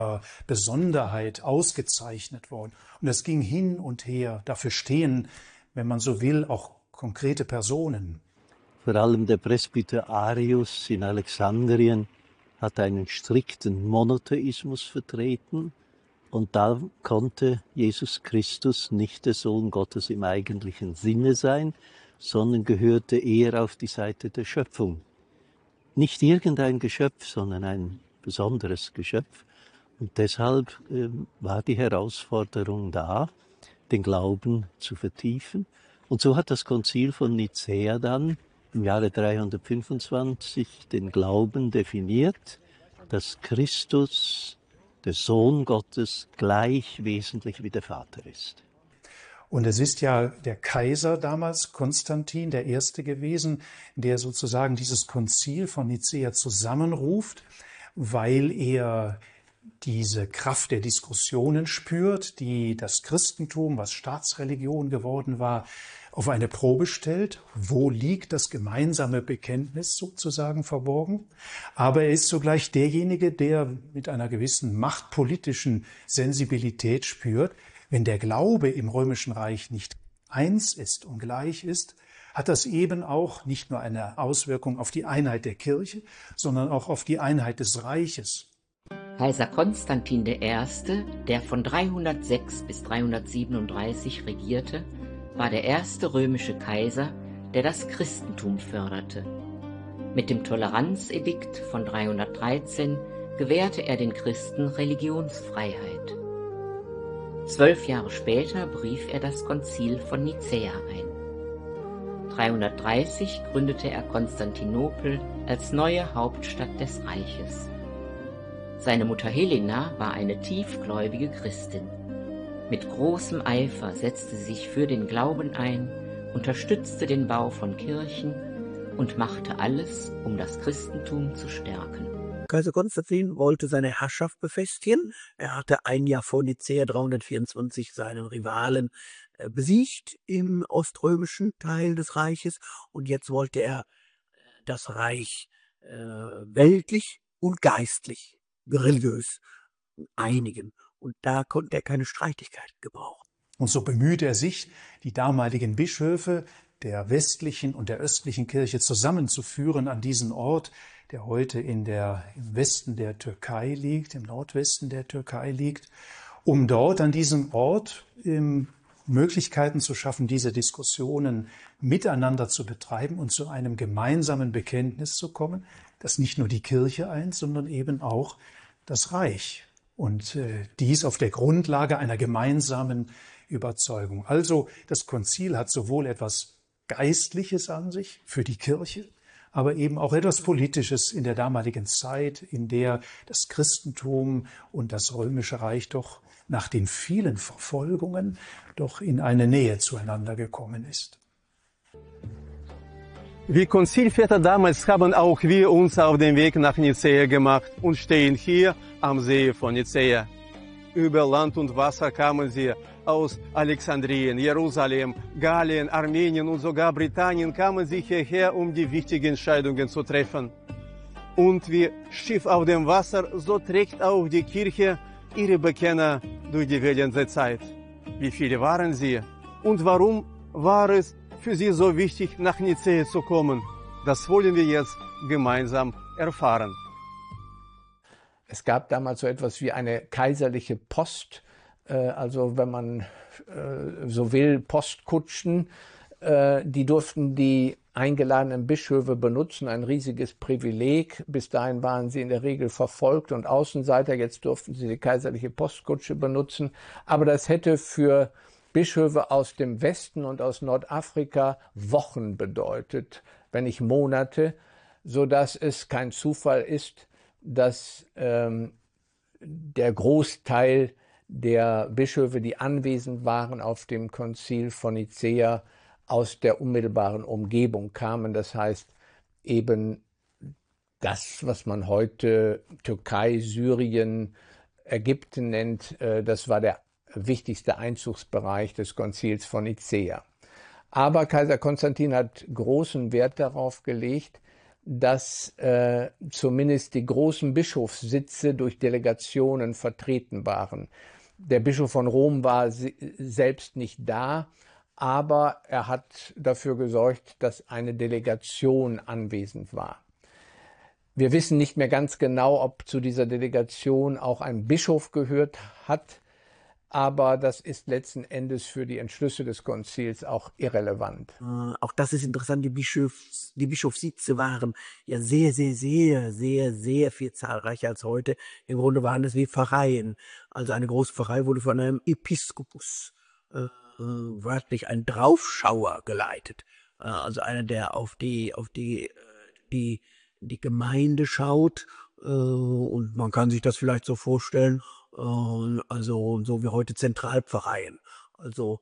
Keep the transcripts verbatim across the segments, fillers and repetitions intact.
Besonderheit ausgezeichnet worden. Und es ging hin und her. Dafür stehen, wenn man so will, auch konkrete Personen. Vor allem der Presbyter Arius in Alexandrien hat einen strikten Monotheismus vertreten. Und da konnte Jesus Christus nicht der Sohn Gottes im eigentlichen Sinne sein, sondern gehörte eher auf die Seite der Schöpfung. Nicht irgendein Geschöpf, sondern ein besonderes Geschöpf. Und deshalb äh, war die Herausforderung da, den Glauben zu vertiefen. Und so hat das Konzil von Nicäa dann im Jahre dreihundertfünfundzwanzig den Glauben definiert, dass Christus, der Sohn Gottes, gleich wesentlich wie der Vater ist. Und es ist ja der Kaiser damals, Konstantin, der Erste gewesen, der sozusagen dieses Konzil von Nicäa zusammenruft, weil er diese Kraft der Diskussionen spürt, die das Christentum, was Staatsreligion geworden war, auf eine Probe stellt. Wo liegt das gemeinsame Bekenntnis sozusagen verborgen? Aber er ist zugleich derjenige, der mit einer gewissen machtpolitischen Sensibilität spürt, wenn der Glaube im Römischen Reich nicht eins ist und gleich ist, hat das eben auch nicht nur eine Auswirkung auf die Einheit der Kirche, sondern auch auf die Einheit des Reiches. Kaiser Konstantin der Erste., der von dreihundertsechs bis dreihundertsiebenunddreißig regierte, war der erste römische Kaiser, der das Christentum förderte. Mit dem Toleranzedikt von dreihundertdreizehn gewährte er den Christen Religionsfreiheit. Zwölf Jahre später berief er das Konzil von Nicäa ein. dreihundertdreißig gründete er Konstantinopel als neue Hauptstadt des Reiches. Seine Mutter Helena war eine tiefgläubige Christin. Mit großem Eifer setzte sie sich für den Glauben ein, unterstützte den Bau von Kirchen und machte alles, um das Christentum zu stärken. Kaiser Konstantin wollte seine Herrschaft befestigen. Er hatte ein Jahr vor Nicäa dreihundertvierundzwanzig seinen Rivalen äh, besiegt im oströmischen Teil des Reiches. Und jetzt wollte er das Reich äh, weltlich und geistlich, religiös einigen. Und da konnte er keine Streitigkeiten gebrauchen. Und so bemühte er sich, die damaligen Bischöfe der westlichen und der östlichen Kirche zusammenzuführen an diesen Ort, der heute in der, im Westen der Türkei liegt, im Nordwesten der Türkei liegt, um dort an diesem Ort ähm, Möglichkeiten zu schaffen, diese Diskussionen miteinander zu betreiben und zu einem gemeinsamen Bekenntnis zu kommen, das nicht nur die Kirche eint, sondern eben auch das Reich. Und äh, dies auf der Grundlage einer gemeinsamen Überzeugung. Also das Konzil hat sowohl etwas Geistliches an sich für die Kirche, aber eben auch etwas Politisches in der damaligen Zeit, in der das Christentum und das Römische Reich doch nach den vielen Verfolgungen doch in eine Nähe zueinander gekommen ist. Wie Konzilväter damals haben auch wir uns auf den Weg nach Nicäa gemacht und stehen hier am See von Nicäa. Über Land und Wasser kamen sie aus Alexandrien, Jerusalem, Gallien, Armenien und sogar Britannien kamen sie hierher, um die wichtigen Entscheidungen zu treffen. Und wie Schiff auf dem Wasser, so trägt auch die Kirche ihre Bekenner durch die Wellen der Zeit. Wie viele waren sie? Und warum war es für sie so wichtig, nach Nicäa zu kommen? Das wollen wir jetzt gemeinsam erfahren. Es gab damals so etwas wie eine kaiserliche Post, äh, also wenn man äh, so will, Postkutschen, äh, die durften die eingeladenen Bischöfe benutzen, ein riesiges Privileg. Bis dahin waren sie in der Regel verfolgt und Außenseiter, jetzt durften sie die kaiserliche Postkutsche benutzen. Aber das hätte für Bischöfe aus dem Westen und aus Nordafrika Wochen bedeutet, wenn nicht Monate, sodass es kein Zufall ist, dass ähm, der Großteil der Bischöfe, die anwesend waren auf dem Konzil von Nicäa, aus der unmittelbaren Umgebung kamen. Das heißt eben das, was man heute Türkei, Syrien, Ägypten nennt, äh, das war der wichtigste Einzugsbereich des Konzils von Nicäa. Aber Kaiser Konstantin hat großen Wert darauf gelegt, dass äh, zumindest die großen Bischofssitze durch Delegationen vertreten waren. Der Bischof von Rom war selbst nicht da, aber er hat dafür gesorgt, dass eine Delegation anwesend war. Wir wissen nicht mehr ganz genau, ob zu dieser Delegation auch ein Bischof gehört hat, aber das ist letzten Endes für die Entschlüsse des Konzils auch irrelevant. Äh, auch das ist interessant, die, Bischofs, die Bischofssitze waren ja sehr, sehr, sehr, sehr, sehr viel zahlreicher als heute. Im Grunde waren es wie Pfarreien. Also eine große Pfarrei wurde von einem Episkopus, äh, wörtlich ein Draufschauer, geleitet. Äh, also einer, der auf die, auf die, äh, die, die Gemeinde schaut. Äh, und man kann sich das vielleicht so vorstellen, also so wie heute Zentralpfarreien, also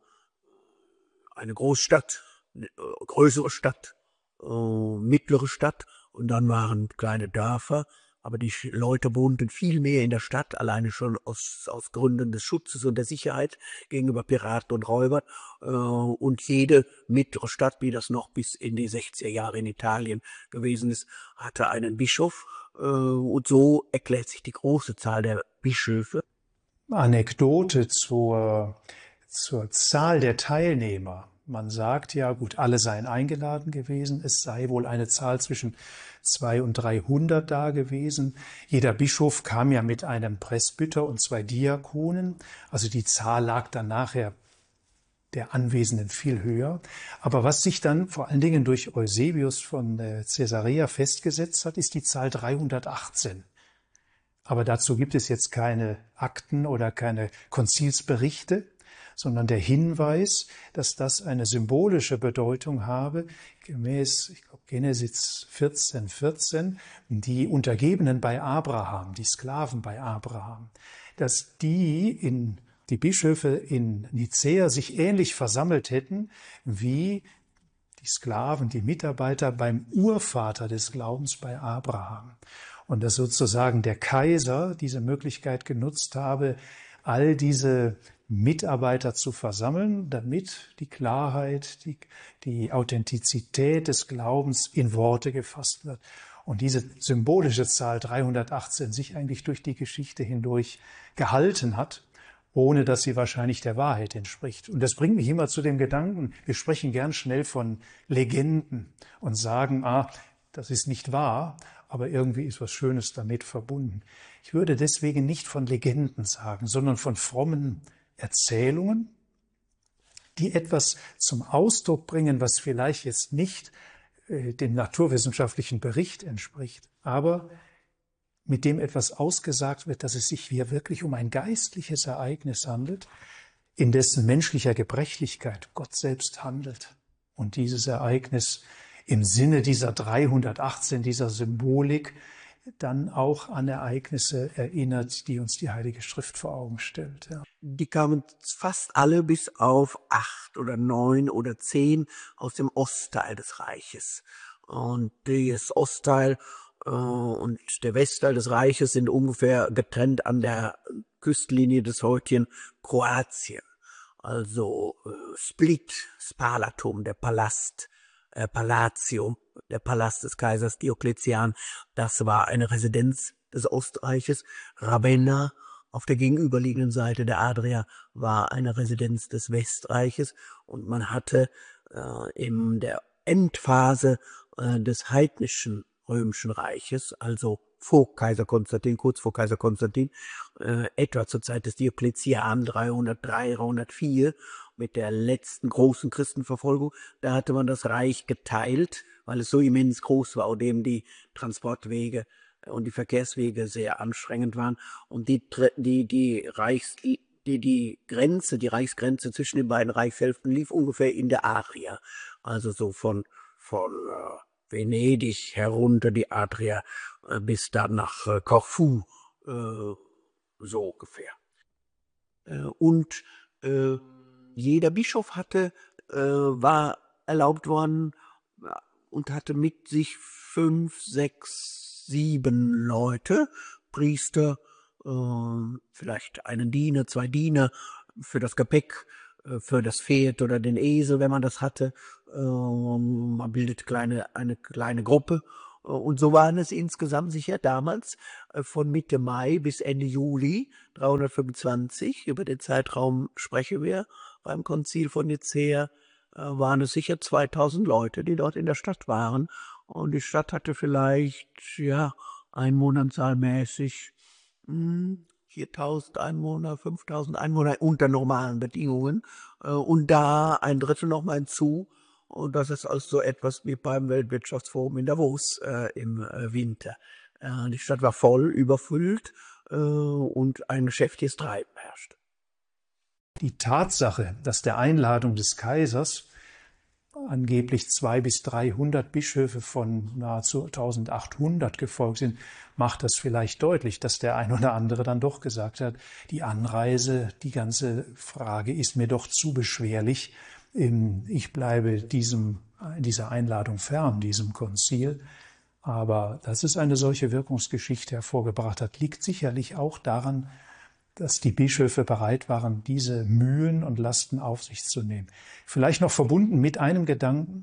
eine Großstadt, eine größere Stadt, äh, mittlere Stadt und dann waren kleine Dörfer, aber die Leute wohnten viel mehr in der Stadt, alleine schon aus, aus Gründen des Schutzes und der Sicherheit gegenüber Piraten und Räubern, äh, und jede mittlere Stadt, wie das noch bis in die sechziger Jahre in Italien gewesen ist, hatte einen Bischof, äh, und so erklärt sich die große Zahl der Bischöfe. Anekdote zur, zur Zahl der Teilnehmer. Man sagt ja, gut, alle seien eingeladen gewesen. Es sei wohl eine Zahl zwischen zweihundert und dreihundert da gewesen. Jeder Bischof kam ja mit einem Presbyter und zwei Diakonen. Also die Zahl lag dann nachher der Anwesenden viel höher. Aber was sich dann vor allen Dingen durch Eusebius von Caesarea festgesetzt hat, ist die Zahl dreihundertachtzehn. Aber dazu gibt es jetzt keine Akten oder keine Konzilsberichte, sondern der Hinweis, dass das eine symbolische Bedeutung habe, gemäß, ich glaube, Genesis vierzehn, vierzehn, die Untergebenen bei Abraham, die Sklaven bei Abraham, dass die in die Bischöfe in Nicäa sich ähnlich versammelt hätten wie die Sklaven, die Mitarbeiter beim Urvater des Glaubens bei Abraham. Und dass sozusagen der Kaiser diese Möglichkeit genutzt habe, all diese Mitarbeiter zu versammeln, damit die Klarheit, die, die Authentizität des Glaubens in Worte gefasst wird. Und diese symbolische Zahl dreihundertachtzehn sich eigentlich durch die Geschichte hindurch gehalten hat, ohne dass sie wahrscheinlich der Wahrheit entspricht. Und das bringt mich immer zu dem Gedanken, wir sprechen gern schnell von Legenden und sagen, ah, das ist nicht wahr, aber irgendwie ist was Schönes damit verbunden. Ich würde deswegen nicht von Legenden sagen, sondern von frommen Erzählungen, die etwas zum Ausdruck bringen, was vielleicht jetzt nicht äh, dem naturwissenschaftlichen Bericht entspricht, aber mit dem etwas ausgesagt wird, dass es sich hier wirklich um ein geistliches Ereignis handelt, in dessen menschlicher Gebrechlichkeit Gott selbst handelt. Und dieses Ereignis im Sinne dieser dreihundertachtzehn, dieser Symbolik, dann auch an Ereignisse erinnert, die uns die Heilige Schrift vor Augen stellt. Ja. Die kamen fast alle bis auf acht oder neun oder zehn aus dem Ostteil des Reiches. Und das Ostteil äh, und der Westteil des Reiches sind ungefähr getrennt an der Küstenlinie des heutigen Kroatien. Also äh, Split, Spalatum, der Palast, äh, Palatium, der Palast des Kaisers Diokletian, das war eine Residenz des Ostreiches. Ravenna auf der gegenüberliegenden Seite der Adria war eine Residenz des Westreiches und man hatte äh, in der Endphase äh, des heidnischen römischen Reiches, also vor Kaiser Konstantin, kurz vor Kaiser Konstantin, äh, etwa zur Zeit des Diokletian dreihundertdrei, dreihundertvier, mit der letzten großen Christenverfolgung, da hatte man das Reich geteilt, weil es so immens groß war und eben die Transportwege und die Verkehrswege sehr anstrengend waren. Und die, die, die Reichs, die, die Grenze, die Reichsgrenze zwischen den beiden Reichshälften lief ungefähr in der Adria. Also so von, von äh, Venedig herunter die Adria äh, bis dann nach äh, Korfu, äh, so ungefähr. Äh, und äh, jeder Bischof hatte, äh, war erlaubt worden und hatte mit sich fünf, sechs, sieben Leute, Priester, äh, vielleicht einen Diener, zwei Diener für das Gepäck, äh, für das Pferd oder den Esel, wenn man das hatte. Äh, man bildet kleine, eine kleine Gruppe Und so waren es insgesamt sicher damals von Mitte Mai bis Ende Juli dreihundertfünfundzwanzig, über den Zeitraum sprechen wir beim Konzil von Nicäa, waren es sicher zweitausend Leute, die dort in der Stadt waren. Und die Stadt hatte vielleicht, ja, einwohnerzahlmäßig hm, viertausend Einwohner, fünftausend Einwohner unter normalen Bedingungen. Und da ein Drittel noch mal hinzu. Und das ist also so etwas wie beim Weltwirtschaftsforum in Davos äh, im äh, Winter. Äh, die Stadt war voll, überfüllt äh, und ein geschäftiges Treiben herrschte. Die Tatsache, dass der Einladung des Kaisers angeblich zweihundert bis dreihundert Bischöfe von nahezu eintausendachthundert gefolgt sind, macht das vielleicht deutlich, dass der ein oder andere dann doch gesagt hat, die Anreise, die ganze Frage ist mir doch zu beschwerlich. Ich bleibe diesem, dieser Einladung fern, diesem Konzil. Aber dass es eine solche Wirkungsgeschichte hervorgebracht hat, liegt sicherlich auch daran, dass die Bischöfe bereit waren, diese Mühen und Lasten auf sich zu nehmen. Vielleicht noch verbunden mit einem Gedanken: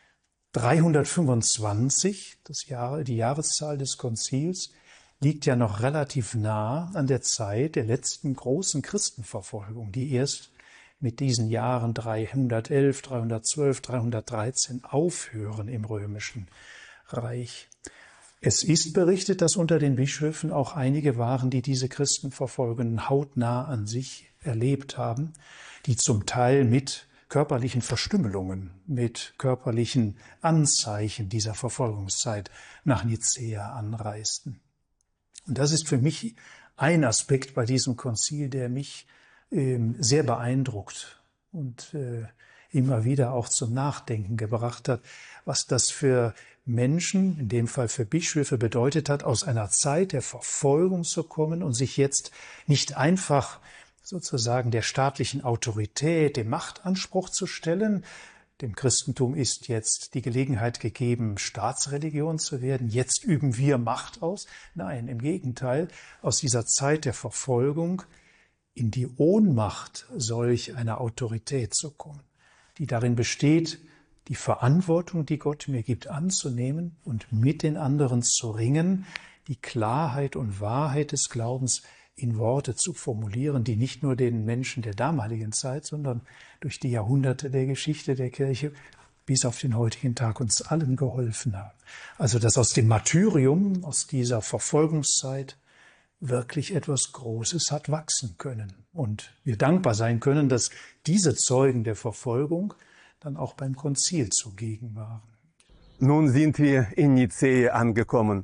dreihundertfünfundzwanzig, das Jahr, die Jahreszahl des Konzils, liegt ja noch relativ nah an der Zeit der letzten großen Christenverfolgung, die erst mit diesen Jahren dreihundertelf, dreihundertzwölf, dreihundertdreizehn aufhören im Römischen Reich. Es ist berichtet, dass unter den Bischöfen auch einige waren, die diese Christenverfolgungen hautnah an sich erlebt haben, die zum Teil mit körperlichen Verstümmelungen, mit körperlichen Anzeichen dieser Verfolgungszeit nach Nicäa anreisten. Und das ist für mich ein Aspekt bei diesem Konzil, der mich sehr beeindruckt und äh, immer wieder auch zum Nachdenken gebracht hat, was das für Menschen, in dem Fall für Bischöfe, bedeutet hat, aus einer Zeit der Verfolgung zu kommen und sich jetzt nicht einfach sozusagen der staatlichen Autorität, dem Machtanspruch zu stellen. Dem Christentum ist jetzt die Gelegenheit gegeben, Staatsreligion zu werden. Jetzt üben wir Macht aus. Nein, im Gegenteil, aus dieser Zeit der Verfolgung in die Ohnmacht solch einer Autorität zu kommen, die darin besteht, die Verantwortung, die Gott mir gibt, anzunehmen und mit den anderen zu ringen, die Klarheit und Wahrheit des Glaubens in Worte zu formulieren, die nicht nur den Menschen der damaligen Zeit, sondern durch die Jahrhunderte der Geschichte der Kirche bis auf den heutigen Tag uns allen geholfen haben. Also dass aus dem Martyrium, aus dieser Verfolgungszeit, wirklich etwas Großes hat wachsen können. Und wir dankbar sein können, dass diese Zeugen der Verfolgung dann auch beim Konzil zugegen waren. Nun sind wir in Nicäa angekommen.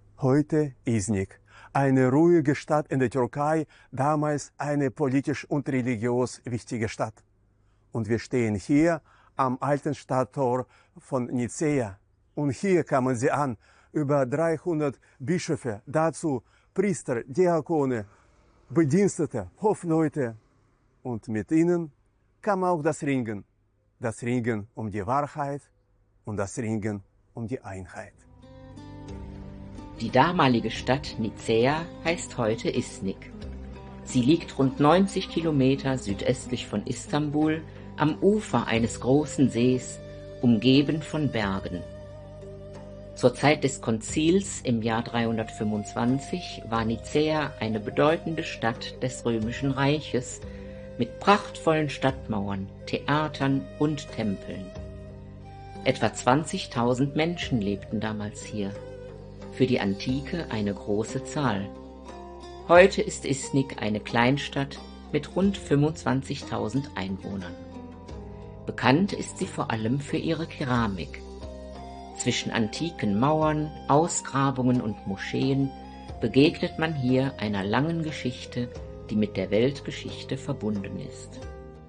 Heute Iznik, eine ruhige Stadt in der Türkei, damals eine politisch und religiös wichtige Stadt. Und wir stehen hier am alten Stadttor von Nicäa. Und hier kamen sie an, über dreihundert Bischöfe, dazu Priester, Diakone, Bedienstete, Hofleute. Und mit ihnen kam auch das Ringen. Das Ringen um die Wahrheit und das Ringen um die Einheit. Die damalige Stadt Nicäa heißt heute Iznik. Sie liegt rund neunzig Kilometer südöstlich von Istanbul am Ufer eines großen Sees, umgeben von Bergen. Zur Zeit des Konzils im Jahr dreihundertfünfundzwanzig war Nicäa eine bedeutende Stadt des Römischen Reiches mit prachtvollen Stadtmauern, Theatern und Tempeln. Etwa zwanzigtausend Menschen lebten damals hier. Für die Antike eine große Zahl. Heute ist Iznik eine Kleinstadt mit rund fünfundzwanzigtausend Einwohnern. Bekannt ist sie vor allem für ihre Keramik. Zwischen antiken Mauern, Ausgrabungen und Moscheen begegnet man hier einer langen Geschichte, die mit der Weltgeschichte verbunden ist.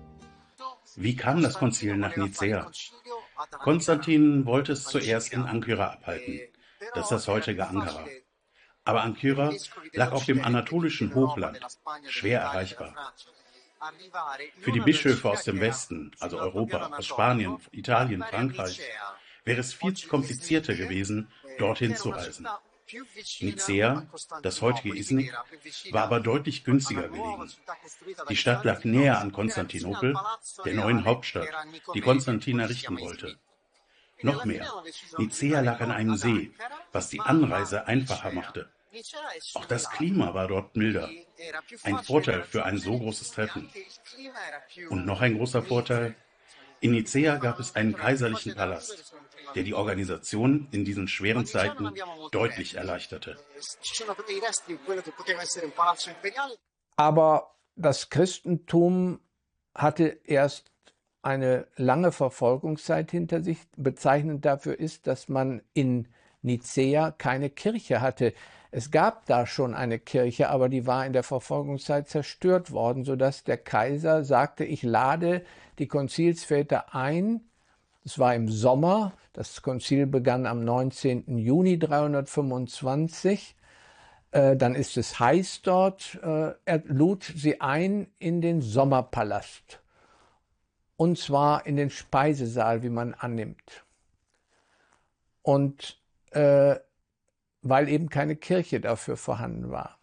Wie kam das Konzil nach Nicäa? Konstantin wollte es zuerst in Ankyra abhalten. Das ist das heutige Ankara. Aber Ankyra lag auf dem anatolischen Hochland, schwer erreichbar. Für die Bischöfe aus dem Westen, also Europa, aus Spanien, Italien, Frankreich, wäre es viel komplizierter gewesen, dorthin zu reisen. Nicäa, das heutige Iznik, war aber deutlich günstiger gelegen. Die Stadt lag näher an Konstantinopel, der neuen Hauptstadt, die Konstantin errichten wollte. Noch mehr, Nicäa lag an einem See, was die Anreise einfacher machte. Auch das Klima war dort milder. Ein Vorteil für ein so großes Treffen. Und noch ein großer Vorteil: In Nicäa gab es einen kaiserlichen Palast, der die Organisation in diesen schweren Zeiten deutlich erleichterte. Aber das Christentum hatte erst eine lange Verfolgungszeit hinter sich. Bezeichnend dafür ist, dass man in Nicäa keine Kirche hatte. Es gab da schon eine Kirche, aber die war in der Verfolgungszeit zerstört worden, sodass der Kaiser sagte, ich lade die Konzilsväter ein. Es war im Sommer, das Konzil begann am neunzehnten Juni dreihundertfünfundzwanzig. Äh, dann ist es heiß dort. Äh, er lud sie ein in den Sommerpalast. Und zwar in den Speisesaal, wie man annimmt. Und äh, weil eben keine Kirche dafür vorhanden war.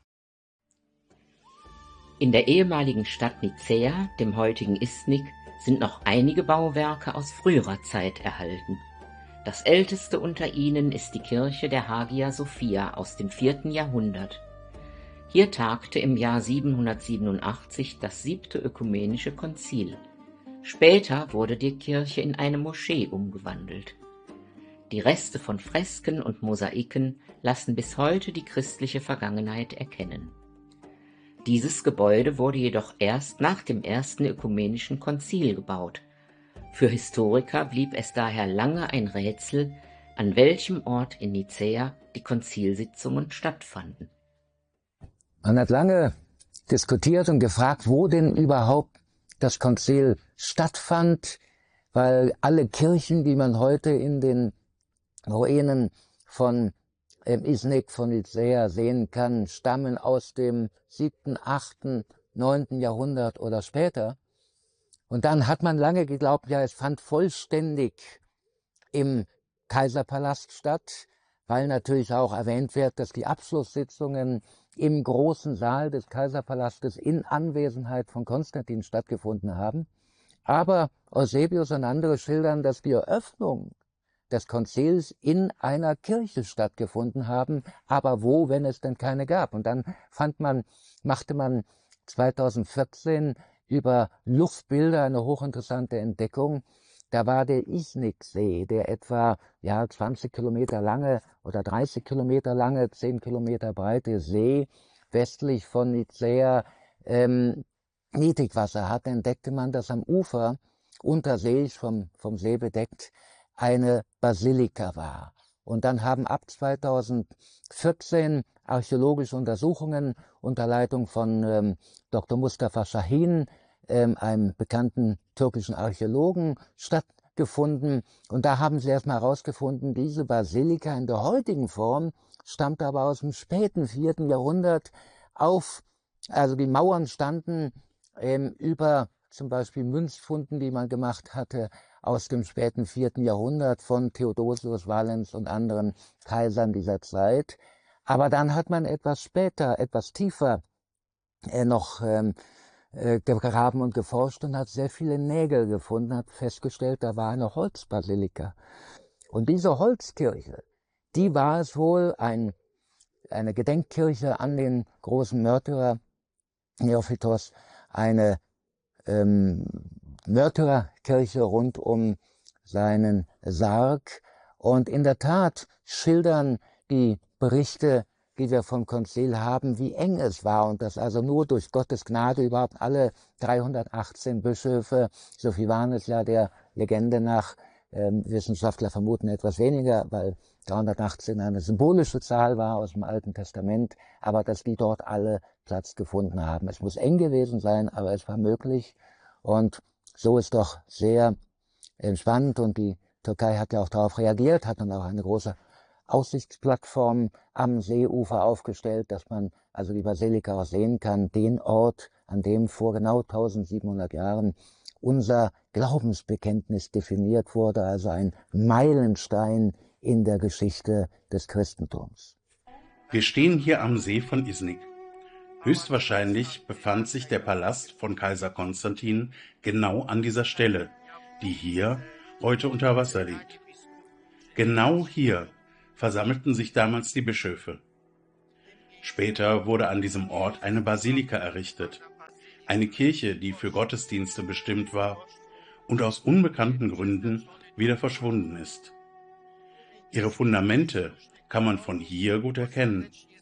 In der ehemaligen Stadt Nicäa, dem heutigen Iznik, sind noch einige Bauwerke aus früherer Zeit erhalten. Das älteste unter ihnen ist die Kirche der Hagia Sophia aus dem vierten Jahrhundert. Hier tagte im Jahr siebenhundertsiebenundachtzig das siebte ökumenische Konzil. Später wurde die Kirche in eine Moschee umgewandelt. Die Reste von Fresken und Mosaiken lassen bis heute die christliche Vergangenheit erkennen. Dieses Gebäude wurde jedoch erst nach dem ersten ökumenischen Konzil gebaut. Für Historiker blieb es daher lange ein Rätsel, an welchem Ort in Nicäa die Konzilsitzungen stattfanden. Man hat lange diskutiert und gefragt, wo denn überhaupt das Konzil stattfand, weil alle Kirchen, die man heute in den Ruinen von ähm, Iznik, von Nicäa sehen kann, stammen aus dem siebten, achten, neunten Jahrhundert oder später. Und dann hat man lange geglaubt, ja, es fand vollständig im Kaiserpalast statt, weil natürlich auch erwähnt wird, dass die Abschlusssitzungen im großen Saal des Kaiserpalastes in Anwesenheit von Konstantin stattgefunden haben. Aber Eusebius und andere schildern, dass die Eröffnung des Konzils in einer Kirche stattgefunden haben, aber wo, wenn es denn keine gab. Und dann fand man, machte man zweitausendvierzehn über Luftbilder eine hochinteressante Entdeckung. Da war der Izniksee, der etwa ja, zwanzig Kilometer lange oder dreißig Kilometer lange, zehn Kilometer breite See westlich von Nicäa ähm, Niedrigwasser hat, entdeckte man, dass am Ufer, unterseeisch vom, vom See bedeckt, eine Basilika war. Und dann haben ab zweitausendvierzehn archäologische Untersuchungen unter Leitung von ähm, Doktor Mustafa Şahin, ähm, einem bekannten türkischen Archäologen, stattgefunden. Und da haben sie erstmal herausgefunden, diese Basilika in der heutigen Form stammt aber aus dem späten vierten Jahrhundert auf, also die Mauern standen ähm, über zum Beispiel Münzfunden, die man gemacht hatte, aus dem späten vierten Jahrhundert von Theodosius Valens und anderen Kaisern dieser Zeit. Aber dann hat man etwas später, etwas tiefer äh, noch ähm, äh, gegraben und geforscht und hat sehr viele Nägel gefunden, hat festgestellt, da war eine Holzbasilika. Und diese Holzkirche, die war es wohl, ein, eine Gedenkkirche an den großen Märtyrer Neophytos, eine ähm, Märtyrerkirche rund um seinen Sarg. Und in der Tat schildern die Berichte, die wir vom Konzil haben, wie eng es war und dass also nur durch Gottes Gnade überhaupt alle dreihundertachtzehn Bischöfe, so viel waren es ja der Legende nach, ähm, Wissenschaftler vermuten etwas weniger, weil dreihundertachtzehn eine symbolische Zahl war aus dem Alten Testament, aber dass die dort alle Platz gefunden haben. Es muss eng gewesen sein, aber es war möglich. Und so ist doch sehr spannend, und die Türkei hat ja auch darauf reagiert, hat dann auch eine große Aussichtsplattform am Seeufer aufgestellt, dass man also die Basilika auch sehen kann, den Ort, an dem vor genau tausendsiebenhundert Jahren unser Glaubensbekenntnis definiert wurde, also ein Meilenstein in der Geschichte des Christentums. Wir stehen hier am See von Iznik. Höchstwahrscheinlich befand sich der Palast von Kaiser Konstantin genau an dieser Stelle, die hier heute unter Wasser liegt. Genau hier versammelten sich damals die Bischöfe. Später wurde an diesem Ort eine Basilika errichtet, eine Kirche, die für Gottesdienste bestimmt war und aus unbekannten Gründen wieder verschwunden ist. Ihre Fundamente kann man von hier gut erkennen.